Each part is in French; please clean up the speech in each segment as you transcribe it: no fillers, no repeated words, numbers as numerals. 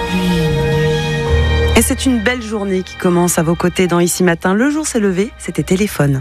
Et c'est une belle journée qui commence à vos côtés dans Ici Matin. Le jour s'est levé, c'était téléphone.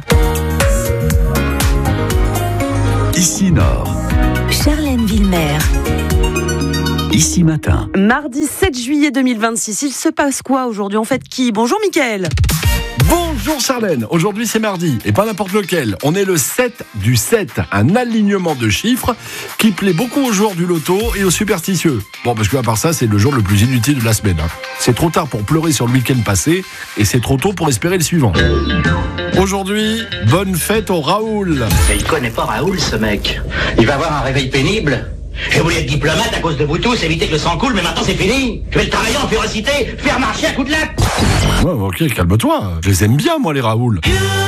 Ici Nord. Charlène Villemer. Ici Matin. Mardi 7 juillet 2026. Il se passe quoi aujourd'hui? On fête qui? Bonjour Mickaël. Bonjour Charlène, aujourd'hui c'est mardi, et pas n'importe lequel. On est le 7 du 7, un alignement de chiffres qui plaît beaucoup aux joueurs du loto et aux superstitieux. Bon, parce qu'à part ça, c'est le jour le plus inutile de la semaine. C'est trop tard pour pleurer sur le week-end passé, et c'est trop tôt pour espérer le suivant. Aujourd'hui, bonne fête au Raoul. Mais il connaît pas Raoul, ce mec. Il va avoir un réveil pénible. J'ai voulu être diplomate à cause de vous tous, éviter que le sang coule, mais maintenant c'est fini. Je vais le travailler en férocité, faire marcher à coups de latte. Ouais, ok, calme-toi. Je les aime bien, moi, les Raoul.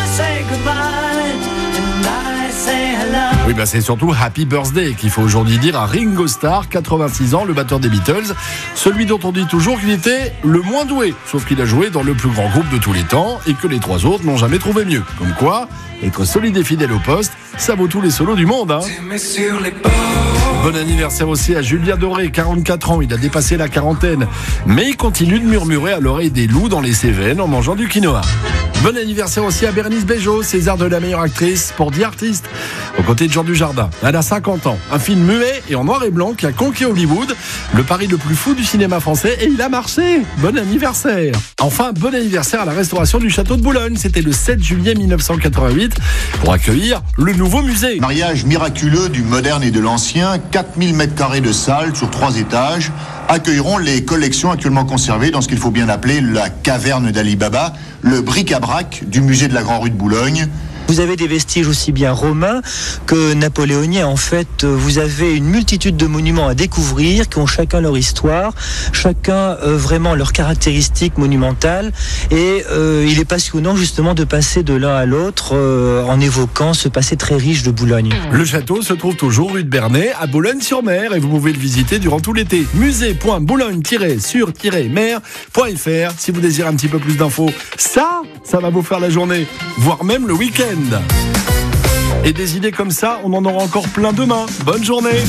Oui, bah c'est surtout Happy Birthday qu'il faut aujourd'hui dire à Ringo Starr, 86 ans, le batteur des Beatles. Celui dont on dit toujours qu'il était le moins doué, sauf qu'il a joué dans le plus grand groupe de tous les temps et que les trois autres n'ont jamais trouvé mieux. Comme quoi, être solide et fidèle au poste, ça vaut tous les solos du monde, hein. Bon anniversaire aussi à Julien Doré, 44 ans, il a dépassé la quarantaine, mais il continue de murmurer à l'oreille des loups dans les Cévennes en mangeant du quinoa. Bon anniversaire aussi à Bérénice Bejo, César de la meilleure actrice pour The Artist, aux côtés de Jean Dujardin. Elle a 50 ans, un film muet et en noir et blanc qui a conquis Hollywood, le pari le plus fou du cinéma français, et il a marché. Bon anniversaire. Enfin, bon anniversaire à la restauration du château de Boulogne, c'était le 7 juillet 1988, pour accueillir le nouveau musée. Mariage miraculeux du moderne et de l'ancien, 4000 m² de salle sur 3 étages accueilleront les collections actuellement conservées dans ce qu'il faut bien appeler la caverne d'Ali Baba, le bric-à-brac du musée de la Grande Rue de Boulogne. Vous avez des vestiges aussi bien romains que napoléoniens. En fait, vous avez une multitude de monuments à découvrir qui ont chacun leur histoire, chacun vraiment leurs caractéristiques monumentales. Et il est passionnant justement de passer de l'un à l'autre en évoquant ce passé très riche de Boulogne. Le château se trouve toujours rue de Bernay à Boulogne-sur-Mer et vous pouvez le visiter durant tout l'été. musée.boulogne-sur-mer.fr si vous désirez un petit peu plus d'infos. Ça va vous faire la journée, voire même le week-end. Et des idées comme ça, on en aura encore plein demain. Bonne journée.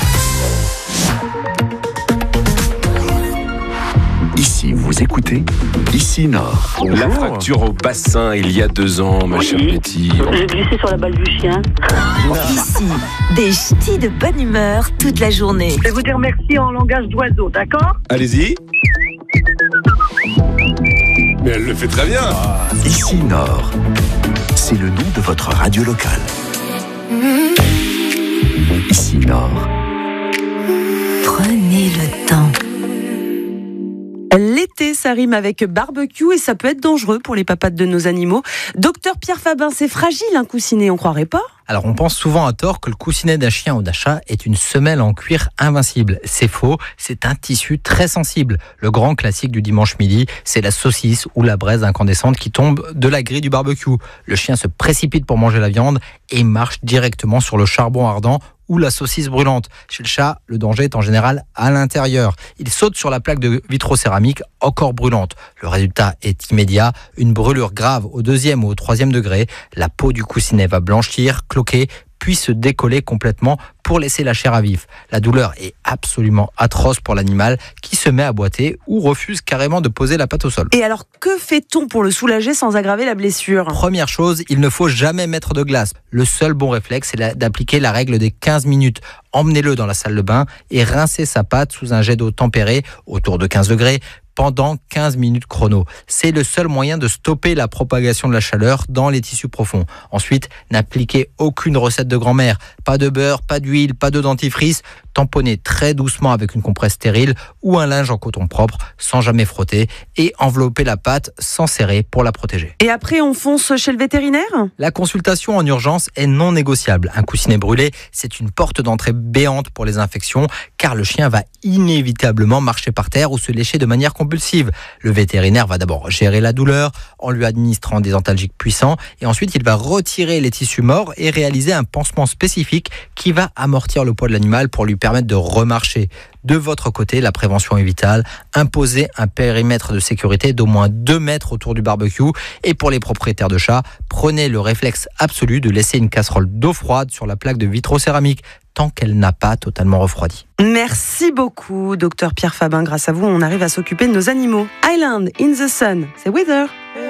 Ici, vous écoutez Ici Nord. La fracture au bassin il y a 2 ans, ma chère Betty. J'ai glissé sur la balle du chien. Ici, des ch'tis de bonne humeur toute la journée. Je vais vous dire merci en langage d'oiseau, d'accord? Allez-y. Mais elle le fait très bien. Ici Nord. C'est le nom de votre radio locale. Ici Nord. Prenez le temps. L'été, ça rime avec barbecue et ça peut être dangereux pour les papates de nos animaux. Docteur Pierre Fabin, c'est fragile un coussinet, on croirait pas? Alors on pense souvent à tort que le coussinet d'un chien ou d'un chat est une semelle en cuir invincible. C'est faux, c'est un tissu très sensible. Le grand classique du dimanche midi, c'est la saucisse ou la braise incandescente qui tombe de la grille du barbecue. Le chien se précipite pour manger la viande et marche directement sur le charbon ardent ou la saucisse brûlante. Chez le chat, le danger est en général à l'intérieur. Il saute sur la plaque de vitrocéramique encore brûlante. Le résultat est immédiat, une brûlure grave au 2e ou au 3e degré. La peau du coussinet va blanchir, cloquer, puis se décoller complètement pour laisser la chair à vif. La douleur est absolument atroce pour l'animal qui se met à boiter ou refuse carrément de poser la patte au sol. Et alors, que fait-on pour le soulager sans aggraver la blessure? Première chose, il ne faut jamais mettre de glace. Le seul bon réflexe, c'est d'appliquer la règle des 15 minutes. Emmenez-le dans la salle de bain et rincez sa patte sous un jet d'eau tempérée autour de 15 degrés pendant 15 minutes chrono. C'est le seul moyen de stopper la propagation de la chaleur dans les tissus profonds. Ensuite, n'appliquez aucune recette de grand-mère. Pas de beurre, pas d'huile, pas de dentifrice. Tamponnez très doucement avec une compresse stérile ou un linge en coton propre sans jamais frotter et enveloppez la pâte sans serrer pour la protéger. Et après, on fonce chez le vétérinaire? La consultation en urgence est non négociable. Un coussinet brûlé, c'est une porte d'entrée béante pour les infections car le chien va inévitablement marcher par terre ou se lécher de manière compulsive. Le vétérinaire va d'abord gérer la douleur en lui administrant des antalgiques puissants et ensuite il va retirer les tissus morts et réaliser un pansement spécifique qui va amortir le poids de l'animal pour lui permettre de remarcher. De votre côté, la prévention est vitale. Imposez un périmètre de sécurité d'au moins 2 mètres autour du barbecue. Et pour les propriétaires de chats, prenez le réflexe absolu de laisser une casserole d'eau froide sur la plaque de vitrocéramique. tant qu'elle n'a pas totalement refroidi. Merci beaucoup, docteur Pierre Fabin. Grâce à vous, on arrive à s'occuper de nos animaux. Island in the Sun, c'est Wither.